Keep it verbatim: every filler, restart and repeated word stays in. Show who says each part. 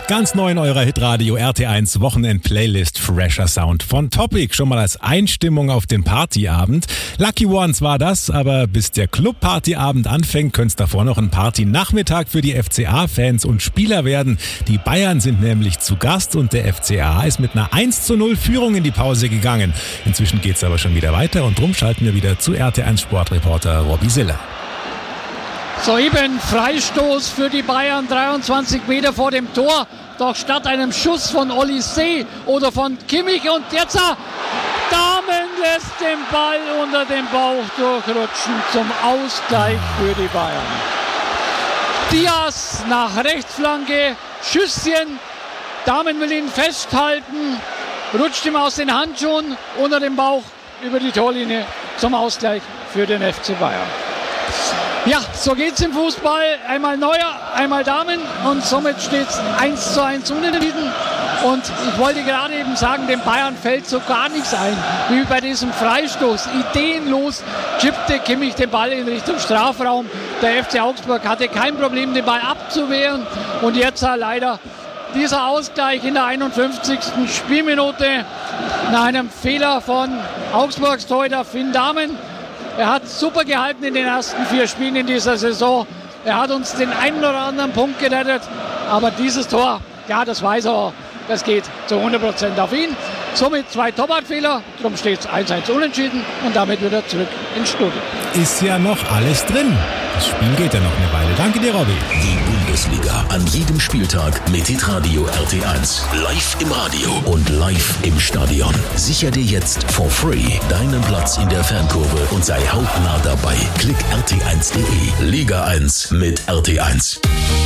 Speaker 1: Ganz neu in eurer Hitradio R T eins Wochenend-Playlist Fresher Sound von Topic. Schon mal als Einstimmung auf den Partyabend. Lucky Ones war das, aber bis der Club-Partyabend anfängt, könnte es davor noch ein Party-Nachmittag für die F C A-Fans und Spieler werden. Die Bayern sind nämlich zu Gast und der F C A ist mit einer eins zu null Führung in die Pause gegangen. Inzwischen geht es aber schon wieder weiter und drum schalten wir wieder zu R T eins Sportreporter Robby Siller.
Speaker 2: Soeben Freistoß für die Bayern, dreiundzwanzig Meter vor dem Tor. Doch statt einem Schuss von Olysee oder von Kimmich und jetzt Dahmen lässt den Ball unter dem Bauch durchrutschen zum Ausgleich für die Bayern. Diaz nach Rechtsflanke, Schüsschen, Dahmen will ihn festhalten, rutscht ihm aus den Handschuhen unter dem Bauch über die Torlinie zum Ausgleich für den F C Bayern. Ja, so geht's im Fußball. Einmal Neuer, einmal Damen und somit steht's eins zu eins unentschieden. Und ich wollte gerade eben sagen, dem Bayern fällt so gar nichts ein, wie bei diesem Freistoß. Ideenlos chippte Kimmich den Ball in Richtung Strafraum. Der F C Augsburg hatte kein Problem, den Ball abzuwehren. Und jetzt leider dieser Ausgleich in der einundfünfzigsten Spielminute nach einem Fehler von Augsburgs Torhüter Finn Dahmen. Er hat super gehalten in den ersten vier Spielen in dieser Saison. Er hat uns den einen oder anderen Punkt gerettet. Aber dieses Tor, ja, das weiß er, das geht zu hundert Prozent auf ihn. Somit zwei Torwartfehler, darum steht es eins eins unentschieden und damit wieder zurück ins Studio.
Speaker 1: Ist ja noch alles drin. Das Spiel geht ja noch eine Weile. Danke dir, Robby.
Speaker 3: Die Bundesliga an jedem Spieltag mit Hitradio R T eins. Live im Radio und live im Stadion. Sicher dir jetzt for free deinen Platz in der Fankurve und sei hautnah dabei. Klick R T eins punkt de. Liga eins mit R T eins.